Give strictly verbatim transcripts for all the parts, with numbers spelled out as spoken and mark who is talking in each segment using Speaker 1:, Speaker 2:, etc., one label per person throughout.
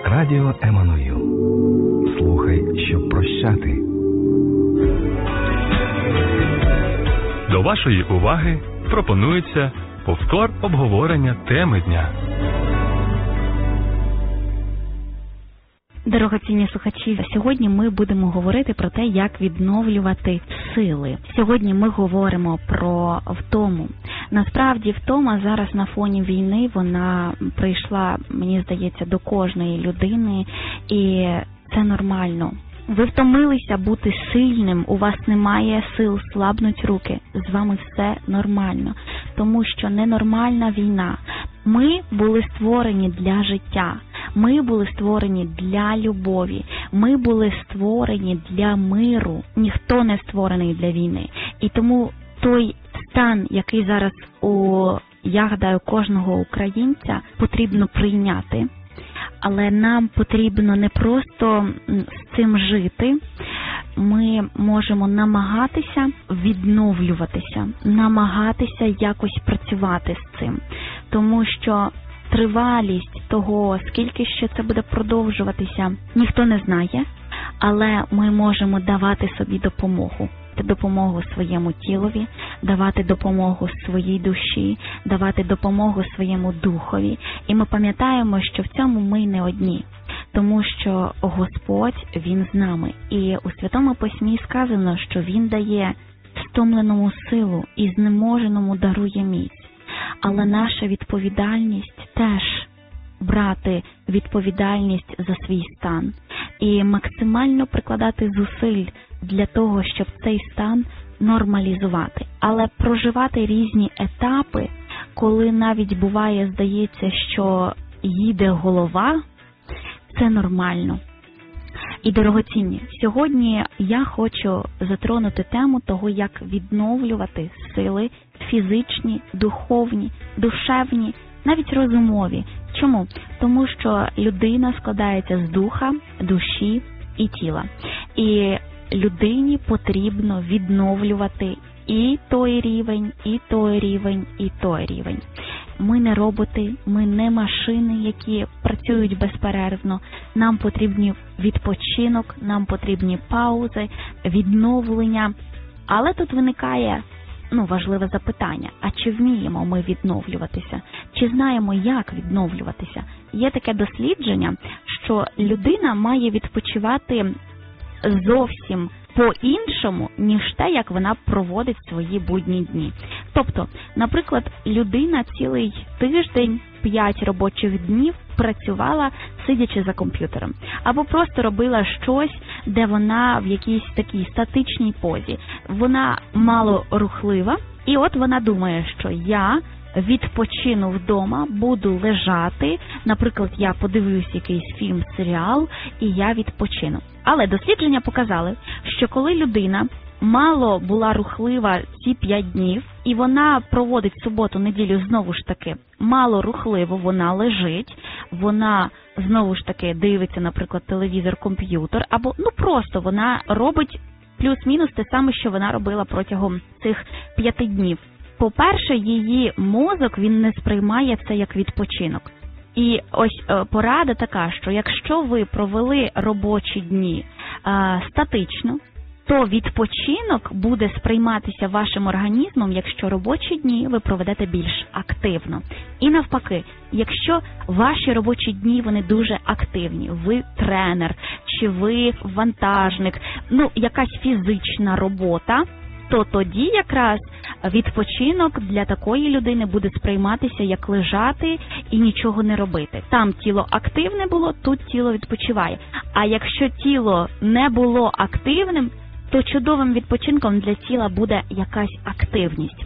Speaker 1: Радіо Еммануїл. Слухай, щоб прощати.
Speaker 2: До вашої уваги пропонується повтор обговорення теми дня.
Speaker 3: Дорогоцінні слухачі, сьогодні ми будемо говорити про те, як відновлювати сили. Сьогодні ми говоримо про втому. Насправді, втома зараз на фоні війни, вона прийшла, мені здається, до кожної людини, і це нормально. Ви втомилися бути сильним, у вас немає сил, слабнуть руки. З вами все нормально, тому що ненормальна війна. Ми були створені для життя. Ми були створені для любові, ми були створені для миру, ніхто не створений для війни. І тому той стан, який зараз у, я гадаю, кожного українця потрібно прийняти, але нам потрібно не просто з цим жити, ми можемо намагатися відновлюватися, намагатися якось працювати з цим, тому що тривалість того, скільки ще це буде продовжуватися, ніхто не знає, але ми можемо давати собі допомогу. Допомогу своєму тілові, давати допомогу своїй душі, давати допомогу своєму духові. І ми пам'ятаємо, що в цьому ми не одні, тому що Господь, Він з нами. І у Святому Письмі сказано, що Він дає стомленому силу і знеможеному дарує міць. Але наша відповідальність теж брати відповідальність за свій стан і максимально прикладати зусиль для того, щоб цей стан нормалізувати. Але проживати різні етапи, коли навіть буває, здається, що їде голова, це нормально. І, дорогоцінні, сьогодні я хочу затронути тему того, як відновлювати сили фізичні, духовні, душевні, навіть розумові. Чому? Тому що людина складається з духа, душі і тіла. І людині потрібно відновлювати і той рівень, і той рівень, і той рівень. Ми не роботи, ми не машини, які працюють безперервно. Нам потрібні відпочинок, нам потрібні паузи, відновлення. Але тут виникає ну, важливе запитання. А чи вміємо ми відновлюватися? Чи знаємо, як відновлюватися? Є таке дослідження, що людина має відпочивати зовсім по-іншому, ніж те, як вона проводить свої будні дні. Тобто, наприклад, людина цілий тиждень, п'ять робочих днів працювала, сидячи за комп'ютером. Або просто робила щось, де вона в якійсь такій статичній позі. Вона мало рухлива, і от вона думає, що я відпочину вдома, буду лежати, наприклад, я подивлюсь якийсь фільм, серіал, і я відпочину. Але дослідження показали, що коли людина мало була рухлива ці п'ять днів, і вона проводить суботу-неділю знову ж таки мало рухливо, вона лежить, вона знову ж таки дивиться, наприклад, телевізор, комп'ютер, або ну просто вона робить плюс-мінус те саме, що вона робила протягом цих п'яти днів. По-перше, її мозок, він не сприймає це як відпочинок. І ось е, порада така, що якщо ви провели робочі дні е, статично, то відпочинок буде сприйматися вашим організмом, якщо робочі дні ви проведете більш активно. І навпаки, якщо ваші робочі дні, вони дуже активні, ви тренер, чи ви вантажник, ну, якась фізична робота, то тоді якраз відпочинок для такої людини буде сприйматися як лежати і нічого не робити. Там тіло активне було, тут тіло відпочиває. А якщо тіло не було активним, то чудовим відпочинком для тіла буде якась активність.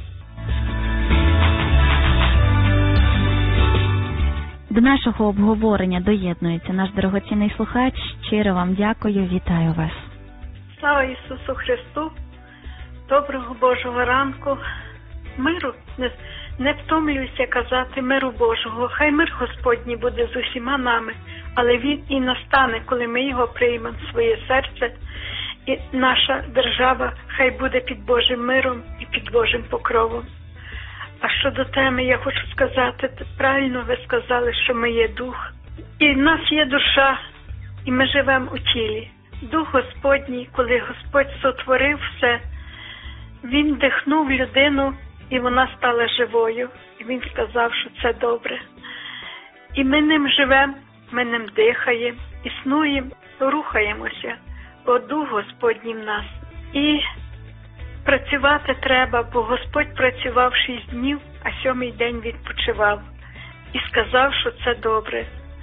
Speaker 3: До нашого обговорення доєднується наш дорогоцінний слухач. Щиро вам дякую, вітаю вас.
Speaker 4: Слава Ісусу Христу! Доброго Божого ранку, миру, не, не втомлююся казати миру Божого. Хай мир Господній буде з усіма нами, але він і настане, коли ми його приймемо в своє серце. І наша держава хай буде під Божим миром і під Божим покровом. А щодо теми, я хочу сказати, правильно ви сказали, що ми є дух, І в нас є душа, і ми живемо у тілі. Дух Господній, коли Господь сотворив все, Він вдихнув людину, і вона стала живою. І Він сказав, що це добре. І ми ним живемо, ми ним дихаємо, існуємо, рухаємося. О, Дух Господній в нас. І працювати треба, бо Господь працював шість днів, а сьомий день відпочивав. І сказав, що це добре.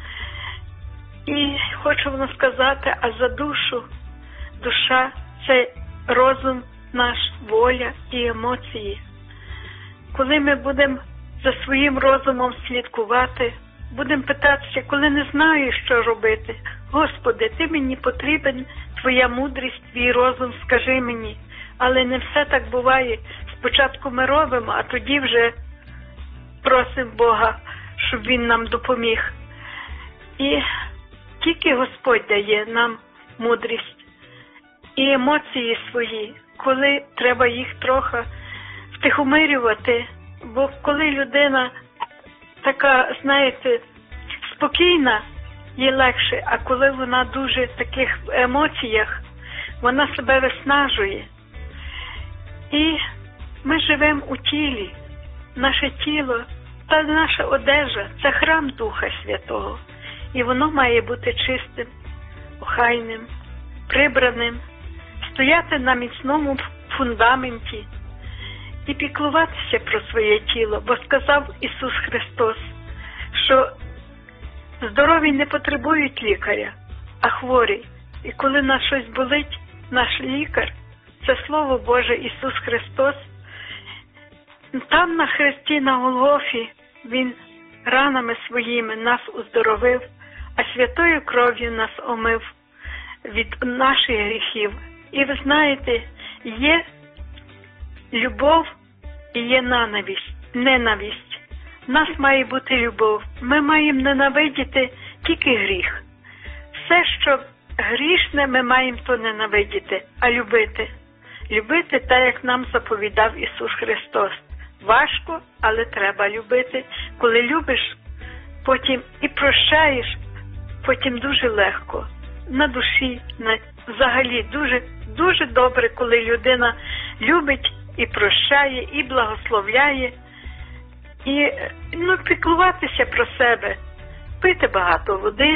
Speaker 4: І хочу вам сказати, а за душу, душа – це розум наш, воля і емоції. Коли ми будемо за своїм розумом слідкувати, будемо питатися, коли не знаю, що робити. Господи, Ти мені потрібен, Твоя мудрість, Твій розум, скажи мені. Але не все так буває. Спочатку ми робимо, а тоді вже просимо Бога, щоб Він нам допоміг. І тільки Господь дає нам мудрість і емоції свої, коли треба їх трохи втихомирювати. Бо коли людина така, знаєте, спокійна, їй легше, а коли вона дуже в таких емоціях, вона себе виснажує. І ми живемо у тілі. Наше тіло та наша одежа – це храм Духа Святого. І воно має бути чистим, охайним, прибраним, стояти на міцному фундаменті і піклуватися про своє тіло. Бо сказав Ісус Христос, що здорові не потребують лікаря, а хворі. І коли нас щось болить, наш лікар – це Слово Боже Ісус Христос. Там на хресті на Голгофі Він ранами своїми нас уздоровив, а святою кров'ю нас омив від наших гріхів. І ви знаєте, є любов і є ненависть. ненависть. В нас має бути любов. Ми маємо ненавидіти тільки гріх. Все, що грішне, ми маємо то ненавидіти, а любити. Любити так, як нам заповідав Ісус Христос. Важко, але треба любити. Коли любиш, потім і прощаєш, потім дуже легко. На душі, на... взагалі дуже, дуже добре, коли людина любить і прощає, і благословляє. І ну, піклуватися про себе, пити багато води.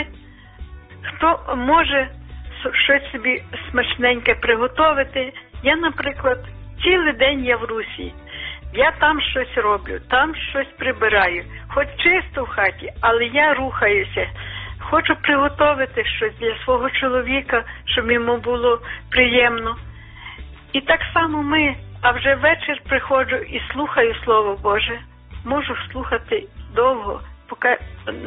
Speaker 4: Хто може щось собі смачненьке приготувати. Я, наприклад, цілий день я в Русі. Я там щось роблю, там щось прибираю. Хоч чисто в хаті, але я рухаюся. Хочу приготувати щось для свого чоловіка, щоб йому було приємно. І так само ми, а вже ввечері приходжу і слухаю Слово Боже. Можу слухати довго, поки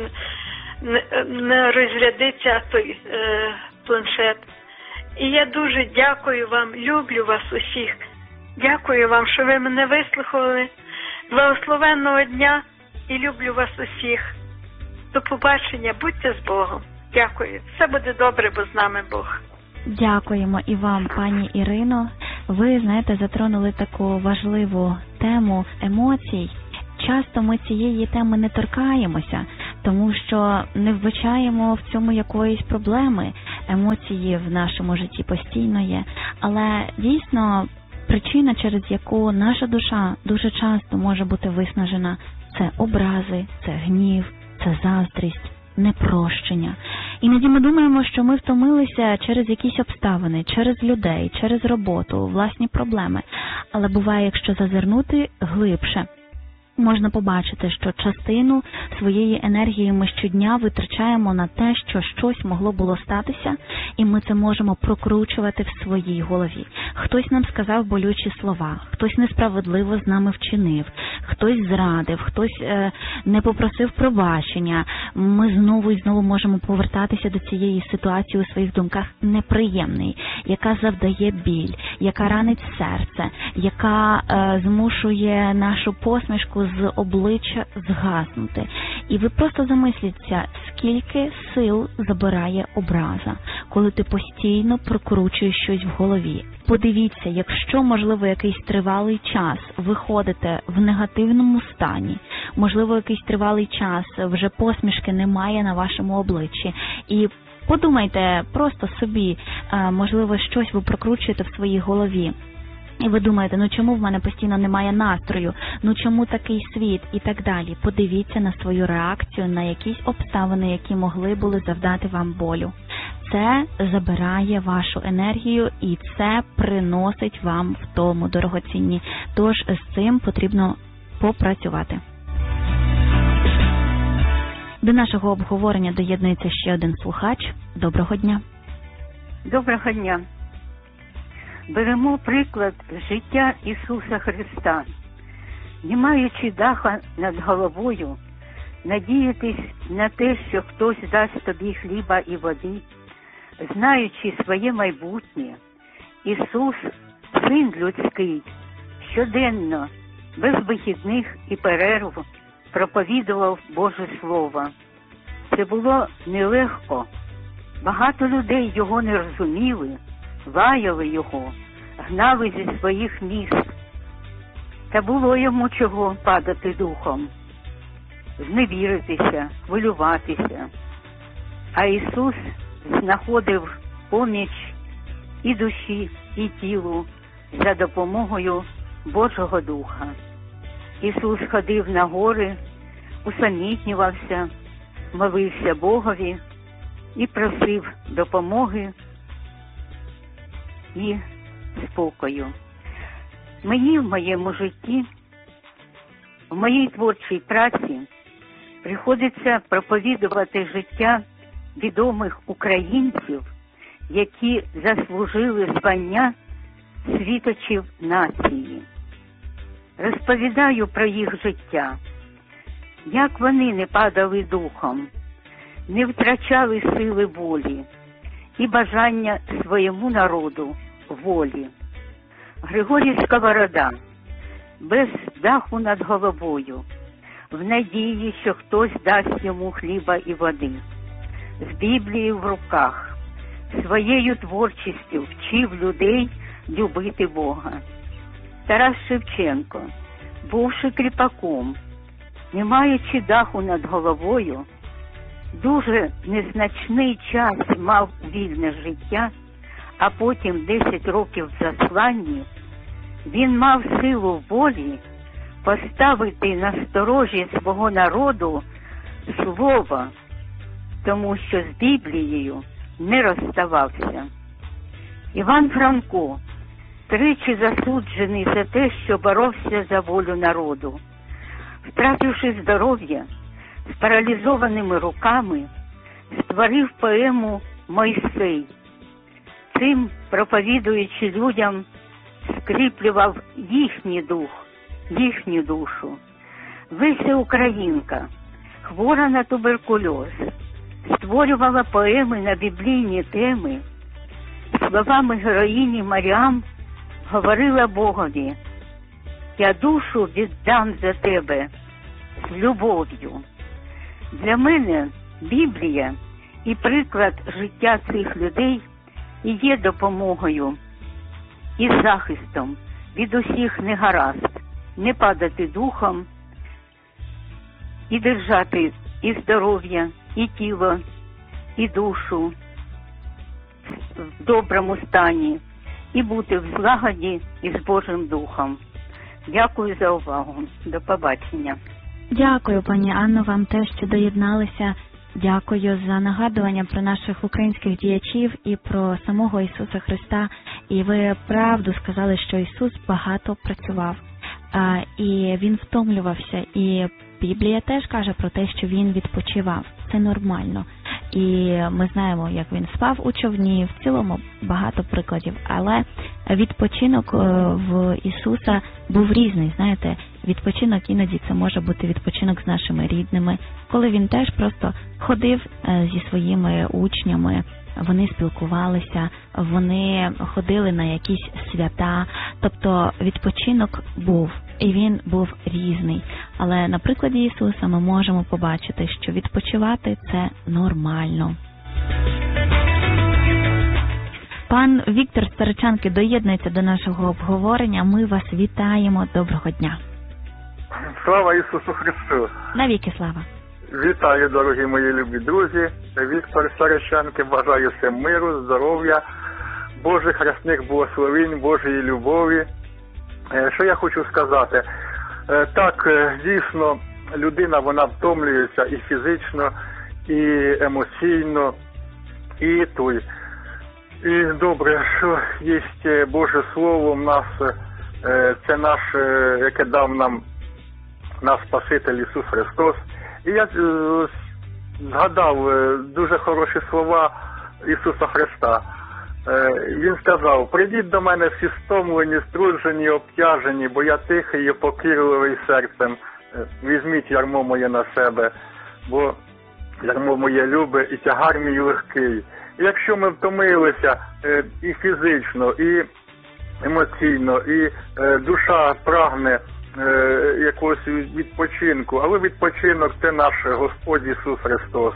Speaker 4: не, не розрядиться той е, планшет. І я дуже дякую вам, люблю вас усіх. Дякую вам, що ви мене вислухали. Благословенного дня і люблю вас усіх. До побачення, будьте з Богом. Дякую. Все буде добре, бо з нами Бог.
Speaker 3: Дякуємо і вам, пані Ірино. Ви, знаєте, затронули таку важливу тему емоцій. Часто ми цієї теми не торкаємося, тому що не вбачаємо в цьому якоїсь проблеми. Емоції в нашому житті постійно є. Але дійсно причина, через яку наша душа дуже часто може бути виснажена, це образи, це гнів, це заздрість, непрощення. Іноді ми думаємо, що ми втомилися через якісь обставини, через людей, через роботу, власні проблеми. Але буває, якщо зазирнути глибше, можна побачити, що частину своєї енергії ми щодня витрачаємо на те, що щось могло було статися, і ми це можемо прокручувати в своїй голові. Хтось нам сказав болючі слова, хтось несправедливо з нами вчинив, хтось зрадив, хтось е, не попросив пробачення. Ми знову і знову можемо повертатися до цієї ситуації у своїх думках неприємної, яка завдає біль, яка ранить серце, яка е, змушує нашу посмішку з обличчя згаснути. І ви просто замисліться, скільки сил забирає образа, коли ти постійно прокручуєш щось в голові. Подивіться, якщо, можливо, якийсь тривалий час ви ходите в негативному стані, можливо, якийсь тривалий час, вже посмішки немає на вашому обличчі. І подумайте просто собі, можливо, щось ви прокручуєте в своїй голові. І ви думаєте, ну чому в мене постійно немає настрою, ну чому такий світ і так далі. Подивіться на свою реакцію, на якісь обставини, які могли були завдати вам болю. Це забирає вашу енергію і це приносить вам втому дорогоцінні. Тож з цим потрібно попрацювати. До нашого обговорення доєднується ще один слухач. Доброго дня.
Speaker 5: Доброго дня. Беремо приклад життя Ісуса Христа. Не маючи даха над головою, надіятись на те, що хтось дасть тобі хліба і води, знаючи своє майбутнє, Ісус, Син людський, щоденно, без вихідних і перерв, проповідував Боже Слово. Це було нелегко. Багато людей його не розуміли, лаяли його, гнали зі своїх міст. Та було йому чого падати духом, зневіритися, хвилюватися. А Ісус знаходив поміч і душі, і тілу за допомогою Божого Духа. Ісус ходив на гори, усамітнювався, молився Богові і просив допомоги і спокою. Мені в моєму житті, в моїй творчій праці приходиться проповідувати життя відомих українців, які заслужили звання світочів нації. Розповідаю про їх життя, як вони не падали духом, не втрачали сили волі і бажання своєму народу волі. Григорій Сковорода, без даху над головою, в надії, що хтось дасть йому хліба і води, з Біблією в руках, своєю творчістю вчив людей любити Бога. Тарас Шевченко, бувши кріпаком, не маючи даху над головою, дуже незначний час мав вільне життя, а потім десять років в засланні, він мав силу волі поставити на сторожі свого народу слово, тому що з Біблією не розставався. Іван Франко, тричі засуджений за те, що боровся за волю народу, втративши здоров'я, з паралізованими руками, створив поему «Мойсей». Цим, проповідуючи людям, скріплював їхній дух, їхню душу. Леся Українка, хвора на туберкульоз, створювала поеми на біблійні теми, словами героїні Маріам говорила Богові: «Я душу віддам за тебе з любов'ю». Для мене Біблія і приклад життя цих людей і є допомогою і захистом від усіх негаразд, не падати духом і держати і здоров'я, і тіло, і душу в доброму стані, і бути в злагоді із Божим Духом. Дякую за увагу. До побачення.
Speaker 3: Дякую, пані Анно, вам теж, що доєдналися. Дякую за нагадування про наших українських діячів і про самого Ісуса Христа. І ви правду сказали, що Ісус багато працював. І Він втомлювався. І Біблія теж каже про те, що Він відпочивав. Це нормально. І ми знаємо, як Він спав у човні, в цілому багато прикладів. Але відпочинок в Ісуса був різний, знаєте. Відпочинок іноді це може бути відпочинок з нашими рідними, коли Він теж просто ходив зі своїми учнями, вони спілкувалися, вони ходили на якісь свята, тобто відпочинок був, і він був різний. Але на прикладі Ісуса ми можемо побачити, що відпочивати – це нормально. Пан Віктор з Старичанки доєднується до нашого обговорення. Ми вас вітаємо. Доброго дня.
Speaker 6: Слава Ісусу Христу!
Speaker 3: Навіки слава!
Speaker 6: Вітаю, дорогі мої любі друзі! Віктор Сариченки, бажаю всім миру, здоров'я, Божих рясних благословень, Божої любові. Що я хочу сказати? Так, дійсно, людина, вона втомлюється і фізично, і емоційно, і той. І добре, що є Боже Слово в нас, це наш, яке дав нам наш Спаситель Ісус Христос. І я згадав дуже хороші слова Ісуса Христа. Він сказав: «Прийдіть до мене всі стомлені, струджені, обтяжені, бо я тихий і покірливий серцем. Візьміть ярмо моє на себе, бо ярмо моє любе і тягар мій легкий». І якщо ми втомилися і фізично, і емоційно, і душа прагне якогось відпочинку, але відпочинок – це наш Господь Ісус Христос.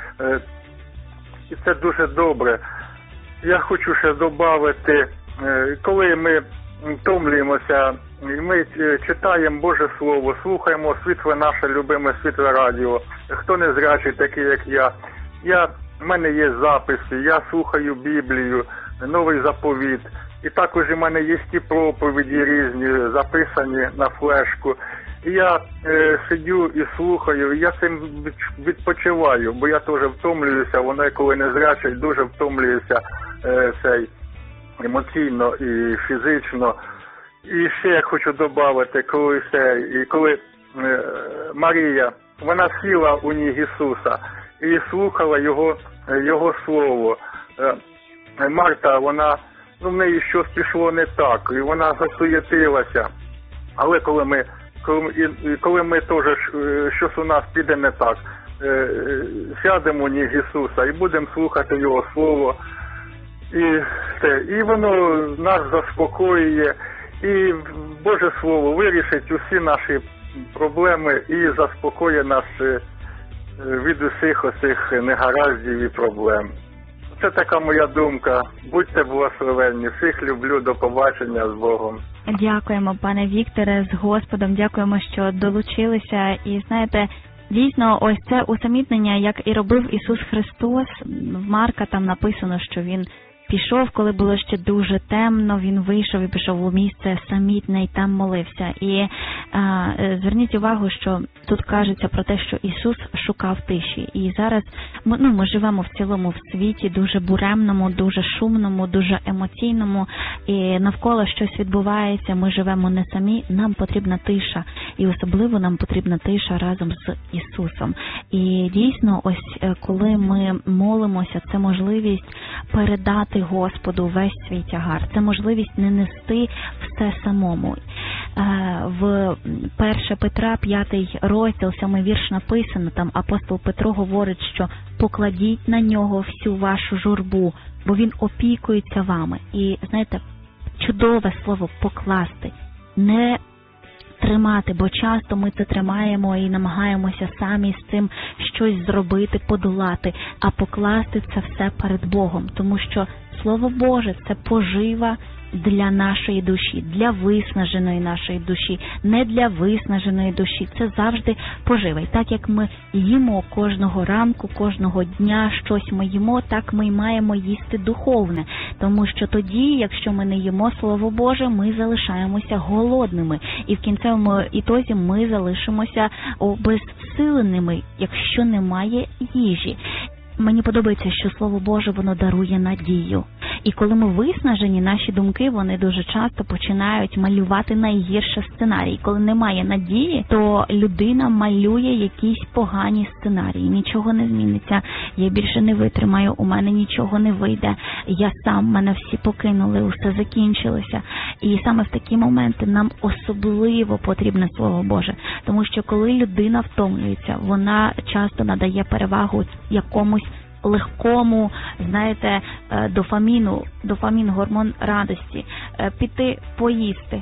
Speaker 6: І це дуже добре. Я хочу ще додати, коли ми втомлюємося, ми читаємо Боже Слово, слухаємо світле наше любиме світле радіо. Хто не зрячий, такий як я, я, в мене є записи, я слухаю Біблію, Новий Заповіт. І також у мене є ті проповіді різні, записані на флешку. І я е, сидю і слухаю, і я цим відпочиваю, бо я теж втомлююся, воно коли не зрячий, дуже втомлююся е, цей, емоційно і фізично. І ще я хочу додати, коли, це, і коли е, Марія, вона сіла у ніг Ісуса і слухала Його, Його Слово. Е, Марта, вона, ну, в неї щось пішло не так, і вона засуєтилася. Але коли ми, коли, коли ми теж, щось у нас піде не так, сядемо у ніг Ісуса і будемо слухати Його Слово, і, це, і воно нас заспокоює, і Боже Слово вирішить усі наші проблеми і заспокоює нас від усіх оцих негараздів і проблем. Це така моя думка. Будьте благословенні. Всіх люблю. До побачення. З Богом.
Speaker 3: Дякуємо, пане Вікторе, з Господом. Дякуємо, що долучилися. І, знаєте, дійсно, ось це усамітнення, як і робив Ісус Христос. В Марка там написано, що Він пішов, коли було ще дуже темно, Він вийшов і пішов у місце самітне і там молився. І а, зверніть увагу, що тут кажеться про те, що Ісус шукав тиші. І зараз ми, ну, ми живемо в цілому в світі дуже буремному, дуже шумному, дуже емоційному, і навколо щось відбувається, ми живемо не самі, нам потрібна тиша. І особливо нам потрібна тиша разом з Ісусом. І дійсно, ось коли ми молимося, це можливість передати Господу весь свій тягар. Це можливість не нести все самому. В перше Петра, п'ятий розділ, сьомий вірш написано, там апостол Петро говорить, що покладіть на нього всю вашу журбу, бо він опікується вами. І, знаєте, чудове слово «покласти», не тримати, бо часто ми це тримаємо і намагаємося самі з цим щось зробити, подолати, а покласти це все перед Богом, тому що Слово Боже – це пожива для нашої душі, для виснаженої нашої душі, не для виснаженої душі. Це завжди пожива. І так, як ми їмо кожного ранку, кожного дня щось ми їмо, так ми й маємо їсти духовне. Тому що тоді, якщо ми не їмо Слово Боже, ми залишаємося голодними. І в кінцевому ітозі ми залишимося обезсиленими, якщо немає їжі. Мені подобається, що Слово Боже, воно дарує надію. І коли ми виснажені, наші думки, вони дуже часто починають малювати найгірші сценарії. Коли немає надії, то людина малює якісь погані сценарії. Нічого не зміниться, я більше не витримаю, у мене нічого не вийде, я сам, мене всі покинули, усе закінчилося. І саме в такі моменти нам особливо потрібне Слово Боже. Тому що коли людина втомлюється, вона часто надає перевагу якомусь легкому, знаєте, дофаміну, дофамін, гормон радості, піти поїсти,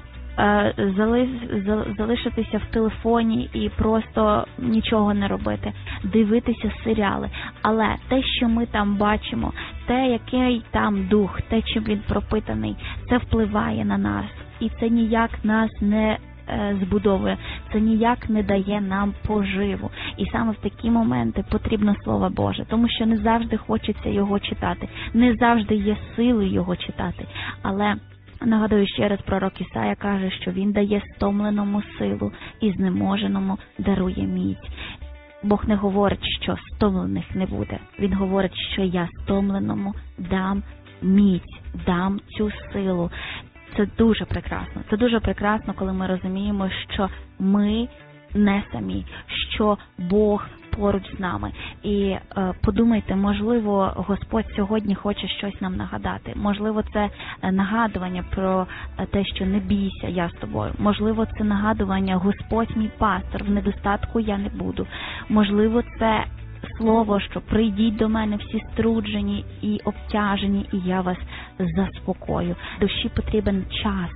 Speaker 3: залишитися в телефоні і просто нічого не робити, дивитися серіали. Але те, що ми там бачимо, те, який там дух, те, чим він пропитаний, це впливає на нас. І це ніяк нас не збудовує. це ніяк не дає нам поживу. І саме в такі моменти потрібно Слово Боже, тому що не завжди хочеться його читати, не завжди є сили його читати. Але нагадую ще раз, пророк Ісая каже, що він дає стомленому силу і знеможеному дарує міць. Бог не говорить, що стомлених не буде. Він говорить, що я стомленому дам міць, дам цю силу. Це дуже прекрасно. Це дуже прекрасно, коли ми розуміємо, що ми не самі, що Бог поруч з нами. І е, подумайте, можливо, Господь сьогодні хоче щось нам нагадати. Можливо, це нагадування про те, що не бійся, я з тобою. Можливо, це нагадування, Господь мій пастор, в недостатку я не буду. Можливо, це слово, що прийдіть до мене всі струджені і обтяжені, і я вас заспокою. Душі потрібен час,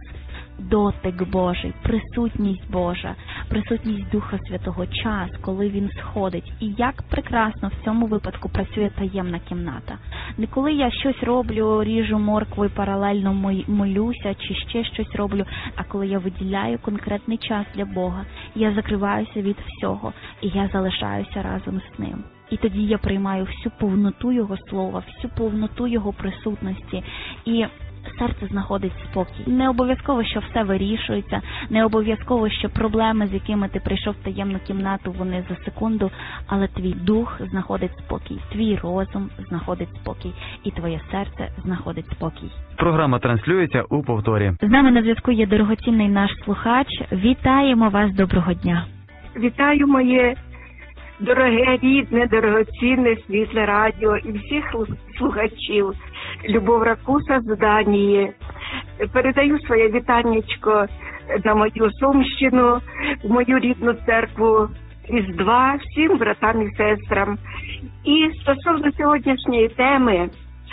Speaker 3: дотик Божий, присутність Божа, присутність Духа Святого, час, коли Він сходить. І як прекрасно в цьому випадку працює таємна кімната. Не коли я щось роблю, ріжу моркву і паралельно молюся, чи ще щось роблю, а коли я виділяю конкретний час для Бога, я закриваюся від всього, і я залишаюся разом з Ним. І тоді я приймаю всю повноту Його слова, всю повноту Його присутності, і серце знаходить спокій. Не обов'язково, що все вирішується, не обов'язково, що проблеми, з якими ти прийшов в таємну кімнату, вони за секунду, але твій дух знаходить спокій, твій розум знаходить спокій, і твоє серце знаходить спокій.
Speaker 7: Програма транслюється у повторі.
Speaker 3: З нами на зв'язку є дорогоцінний наш слухач. Вітаємо вас, доброго дня.
Speaker 8: Вітаю моє дороге, рідне, дорогоцінне, світле радіо і всіх слухачів. Любов Ракуса з Данії. Передаю своє вітаннячко на мою Сумщину, в мою рідну церкву Різдва, всім братам і сестрам. І стосовно сьогоднішньої теми,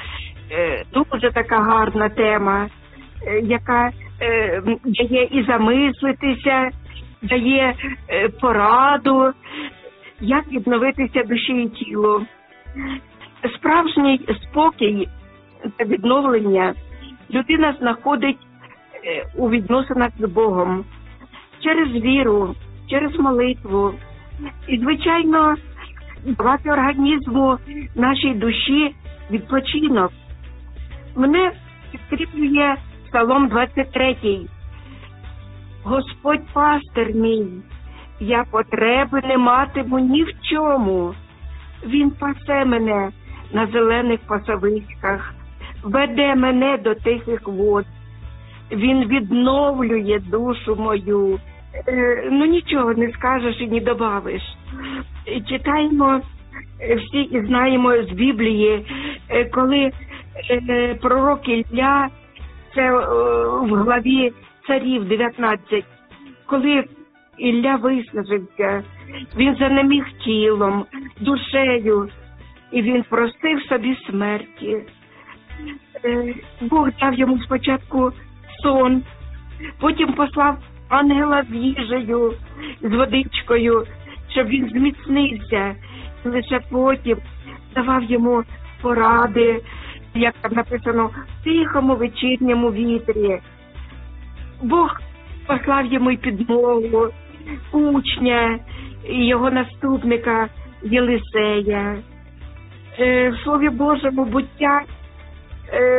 Speaker 8: дуже така гарна тема, яка дає і замислитися, дає пораду, як відновитися душі і тілу. Справжній спокій та відновлення людина знаходить у відносинах з Богом через віру, через молитву. І, звичайно, давати організму, нашій душі відпочинок. Мене підкріплює Псалом двадцять третій. Господь пастир мій, я потреби не матиму ні в чому. Він пасе мене на зелених пасовиськах, веде мене до тихих вод. Він відновлює душу мою. Е, ну нічого не скажеш і не добавиш. Читаємо всі і знаємо з Біблії, коли е, пророк Ілля, це е, в главі Царів дев'ятнадцять, коли Ілля виснажився, він занеміг тілом, душею, і він простив собі смерті. Бог дав йому спочатку сон, потім послав ангела з їжею, з водичкою, щоб він зміцнився. І лише потім давав йому поради, як там написано, в тихому вечірньому вітрі. Бог послав йому й підмогу, учня і його наступника Єлисея. В Слові Божому буття